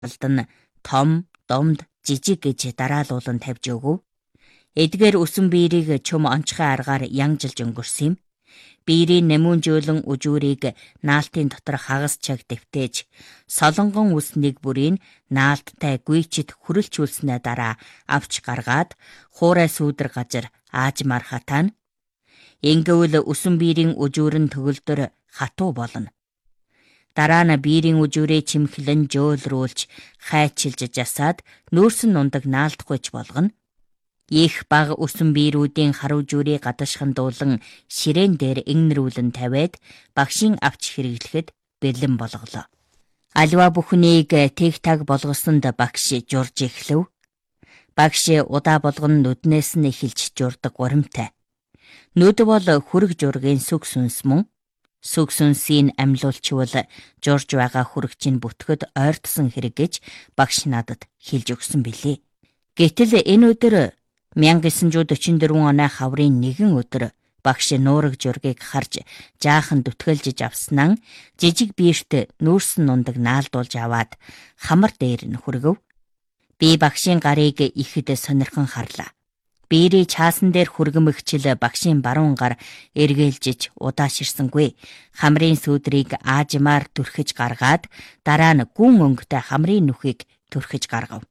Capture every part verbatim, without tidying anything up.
алдан том, домд, жижиг гэж дараалуулан тавьж өгөв. Эдгээр үсэн биерийг чөм онцгой аргаар янжилж өнгөрсөн юм. Биерийн нэмүнжөөлөн үжүүрийг наалтын дотор хагас чаг дэвтээж, солонгон үс нэг бүрийн наалттай гүйчэд хүрэлчүүлснээ дараа авч гаргаад хуурай сүүдэр газар аажмаар хатаана. Ингэвэл үсэн биерийн үжүүрэн төгөлдөр хатуу болно. Дараа нь биерийн үжүүрээ чимхлэн жөөлрүүлж, хайчилж жасаад нүүрсэн нундаг наалтгүйч болгоно. Их баг үсэн биерүүдийн харуу жүрийг гадашхан дуулан ширээн дээр игнэрүүлэн тавиад багшийн авч хэрэглэхэд бэлэн болголоо. Аливаа бүхнийг тэг таг болгосонд багш журж эхлэв. Багш удаа болгон нүднээс нь эхэлж журдаг гуримтай. Нүд бол хүрэг жургийн сүг сүнс мөн. Сүг сүнсийн амьлуулчвал журж байгаа хүрэгчийн бүтгэд ойртсон хэрэг гэж багш надад хэлж өгсөн билээ. Гэтэл энэ өдөр мянга гэсэн жүз орчим дөрвөн оны хаврын нэгэн өдөр багш нуураг жургийг харж жаахан дүтгэлжиж авснаа жижиг биерт нүүрсэн нундаг наалдуулж аваад хамар дээр нь хүргэв. Би багшийн гарыг ихэд сонирхон харлаа. Биерийн чаасан дээр хүргэмэгчил багшийн баруун гар эргээлжиж удаа ширсэнгүй. Хамрын сүүдрийг аажмаар түрхэж гаргаад дараа нь гүн өнгөтэй хамрын нүхийг түрхэж гаргав.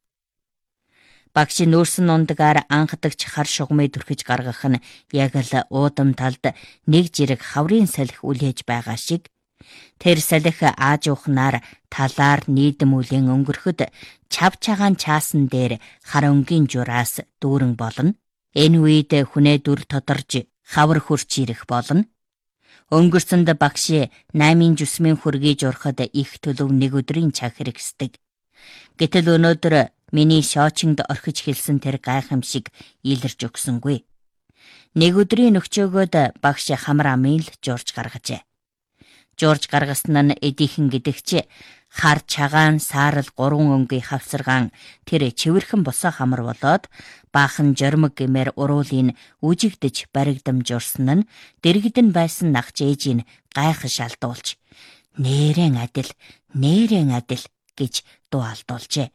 Багш нүүрсэн нундагаар анхдагч хар шугамыг түрхэж гаргах нь яг л уудам талд нэг жирэг хаврын салхи үлээж байгаа шиг. Тэр салхи ааж ухнаар талаар нийдэм үлийн өнгөрөхөд чав чагаан чаасан дээр хар өнгийн жураас дүүрэн болно. Энэ үед хүнээ дүр тодорж хавар хурч ирэх болно. Өнгөрсөнд багш наймын жүсмийн хүргийг журахад их төлөв нэг өдрийн цаг хэрэгсдэг. Гэтэл өнөөдөр миний шоочинд орхиж хэлсэн тэр гайхамшиг илэрж өгсөнгүй. Нэг өдрийн нөхчөөгөөд багш хамар амын л журж гаргажээ. Журж гаргасан нь эдийнхэн гэдэгч хар чагаан саарл гурван өнгийн хавсаргаан тэр чивэрхэн босоо хамар болоод баахан жормог гэмээр уруулын үжигдэж баригдам журсан нь дэрэгдэн байсан нах ээжийн гайхаш алдуулж нээрэн адил нээрэн адил гэж дуу алдуулжээ.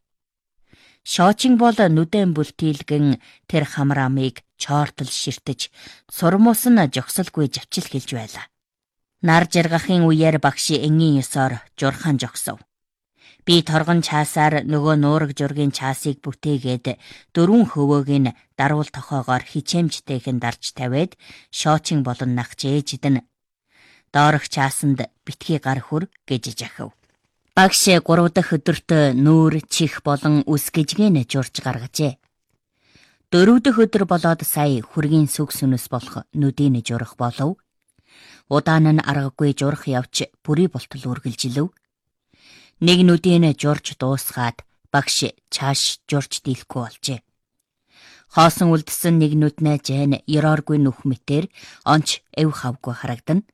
Шоочин бол нүдэн бүлтийлгэн тэр хамар амыг чоортол ширтэж сурмуус нь жогсолгүй завчил хэлж байлаа. Нар жаргахын үеэр багш энгийн ёсоор журхан жогсов. Би торгон чаасаар нөгөө нуураг жургийн чаасыг бүтээгээд дөрвөн хөвөөг нь даруул тохоогоор хичээмжтэйхэн дарж тавиад шоочин болон нахч ээжид нь доорох чаасанд битгий гар хүр гэж жахав. Багш гурав дахь өдөрт нүүр, чих болон үс гижгэн журж гаргажээ. Дөрөв дэх өдөр болоод сая хүргийн сүг сүнэс болох нүдийн журах болов. Удаан нь аргагүй журах явж бүрий болтол үргэлжилв. Нэг нүдийн журж дуусгаад багш чааш журж дийлэхгүй болжээ. Хоосон үлдсэн нэг нүднээ жайн ёрооргүй нүх мэтэр онч эв хавгүй харагдана.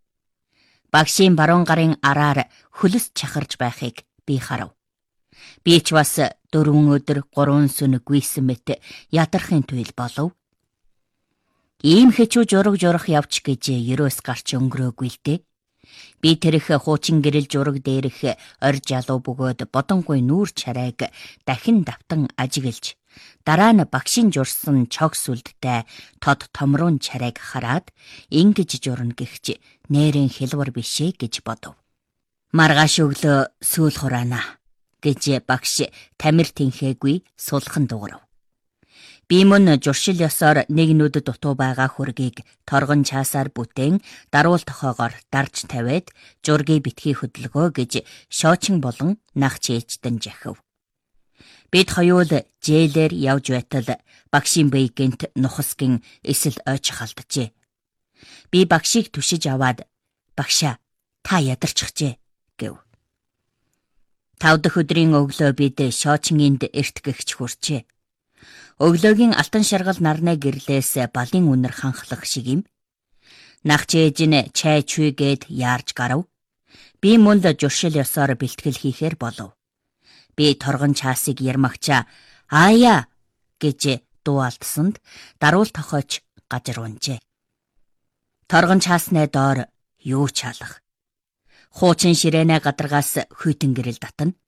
Багшийн баруун гарын араар хөлс чахарж байхыг би харав. Би ч бас дөрвөн өдөр гурван сүн гүйсэн мэт ядархын туйл болов. Ийм хэчүү жураг журах явч гэж ерөөс гарч өнгөрөөгүй л дээ. Би тэрх хуучин гэрэл жураг дээрх орж ялуу бөгөөд бодонгүй нүүр чарайг дахин давтан ажиглж дараа нь багшийн журсан чог сүлдтэй тод томруун чарайг хараад ингэж журна гихч нэрэн хэлвар бишээ гэж бодов. Маргааш өглөө сүүл хураана гэж багш тамир тэнхээгүй сулхан дуурав. Би мөн журшил ёсоор нэг нүд дутуу байгаа хүргийг торгон чаасаар бүтээн даруул тохоогоор дарж тавиад жургийн битгий хөдөлгөө гэж шоочин болон нах чээждэн жахив. Бид хоёул жээлээр явж байтал багшийн бэйгэнт нухасгин эсэл ойч халджээ. Би багшийг түшиж аваад "Багшаа, та ядарчихжээ" гэв. Тав дахь өдрийн өглөө бид шоочинд эрт гэгч хүрчээ. Өглөөгийн алтан шаргал нарны гэрлээс балын үнэр ханхлах шиг юм. Нах чээж нь чай чүйгээд яарж гарав. Би мөнд журшил ёсоор бэлтгэл хийхээр болов. Би торгон чаасыг ярмагчаа "Аая" гэж дуу алдсанд даруул тохойч гажар унжээ. Торгон чаасны доор юу ч алах. Хуучин ширээнэ гадаргаас хүйтэн гэрэл татна.